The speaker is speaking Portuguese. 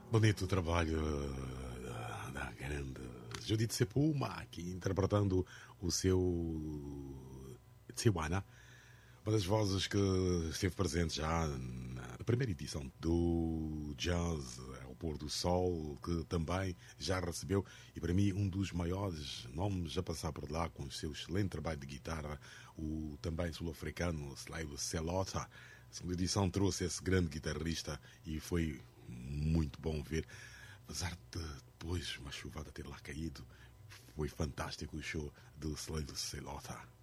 Bonito trabalho da grande Judith Sepulma, aqui interpretando o seu Tijuana, uma das vozes que esteve presente já na primeira edição do Jazz ao Pôr do Sol, que também já recebeu, e para mim um dos maiores nomes a passar por lá com o seu excelente trabalho de guitarra, o também sul-africano Slavo Selota. A segunda edição trouxe esse grande guitarrista e foi muito bom ver, apesar de depois uma chuvada ter lá caído. Foi fantástico o show do Slavo Selota.